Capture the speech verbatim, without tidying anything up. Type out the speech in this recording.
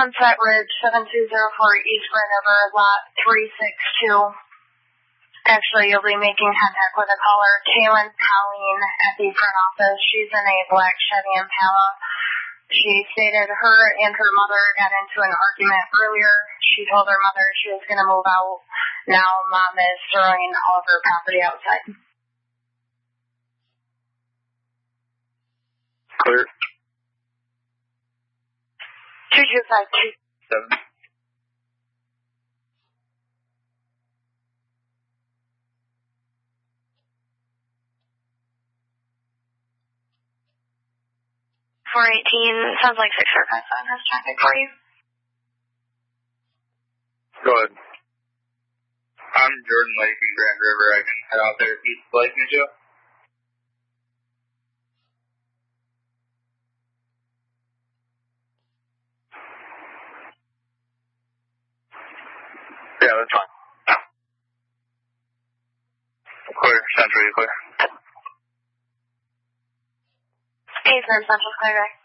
Sunset Ridge, seven two zero four East Grand River, lot three six two. Actually, you'll be making contact with a caller, Kaylin Colleen, at the front office. She's in a black Chevy Impala. She stated her and her mother got into an argument earlier. She told her mother she was going to move out. Now mom is throwing all of her property outside. Clear. two two five two. Seven. four eighteen, sounds like six four five seven has traffic for you. Go ahead. I'm Jordan Lake in Grand River. I can head out there if you'd like me to. Yeah, that's fine. Clear. Central, you clear. Eastern Central clear.